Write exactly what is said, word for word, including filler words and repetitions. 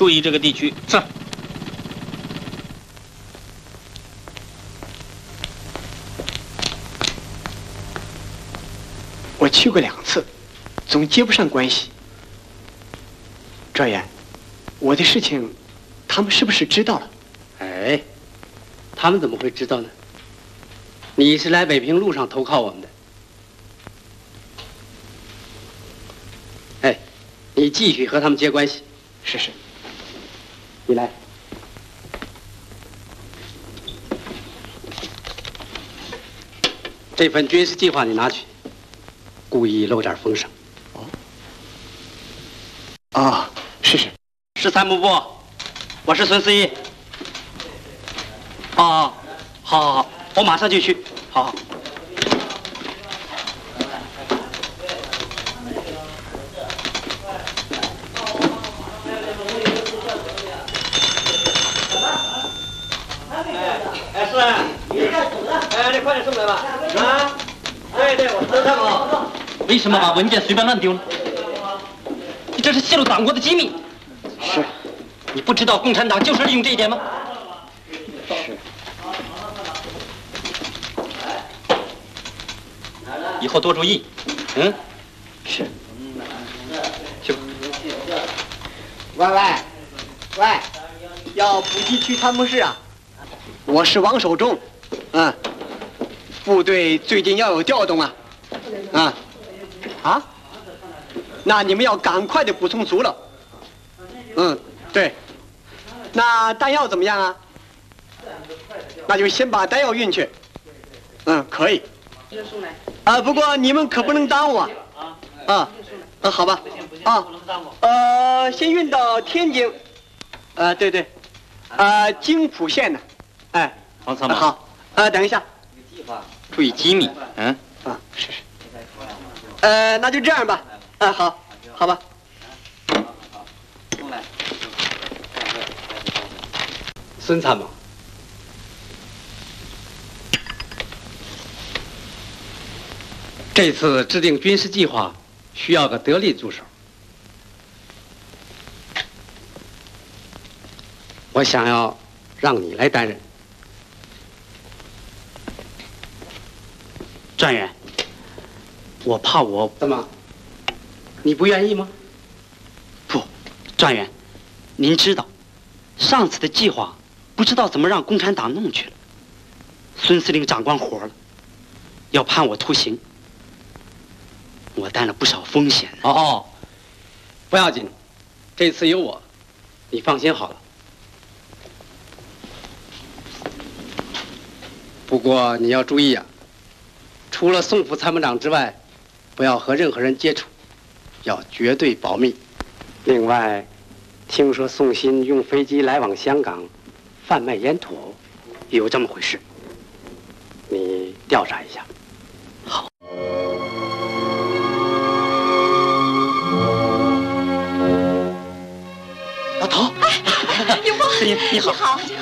注意这个地区。 是。 我去过两次，总接不上关系。专员，我的事情，他们是不是知道了？ 哎，他们怎么会知道呢？你是来北平路上投靠我们的。哎，你继续和他们接关系。 是是。 你来。这份军事计划你拿去，故意漏点风声。 哦。啊，是是。 是参谋部，我是孙思义。哦，好，好，好，我马上就去。好好。哎，是啊，哎，你快点送来吧。啊，对对，我知道了。为什么把文件随便乱丢呢？你这是泄露党国的机密。 是。 你不知道共产党就是利用这一点吗？ 是。 以后多注意。嗯， 是。 去吧。 喂喂喂，要补给区参谋室啊！我是王守忠，嗯，部队最近要有调动啊，啊啊，那你们要赶快的补充足了。嗯，对。那弹药怎么样啊？那就先把弹药运去。嗯，可以。啊，不过你们可不能耽误啊。啊，啊，好吧。啊，呃，先运到天津。呃，对对。呃，津浦县呢。哎， 王参谋。 好。呃，等一下。 注意机密。嗯。 啊，是是。呃，那就这样吧。啊，好，好吧。 孙参谋，这次制定军事计划需要个得力助手，我想要让你来担任。 专员，我怕我怎么？你不愿意吗？ 不，专员，您知道，上次的计划不知道怎么让共产党弄去了。孙司令长官活了，要判我徒刑，我担了不少风险。 哦，不要紧，这次有我，你放心好了。不过你要注意啊，除了宋副参谋长之外，不要和任何人接触，要绝对保密。另外，听说宋鑫用飞机来往香港，贩卖烟土， 有这么回事？ 你调查一下。 好。老头， 哎，永波， 你你好。 你好。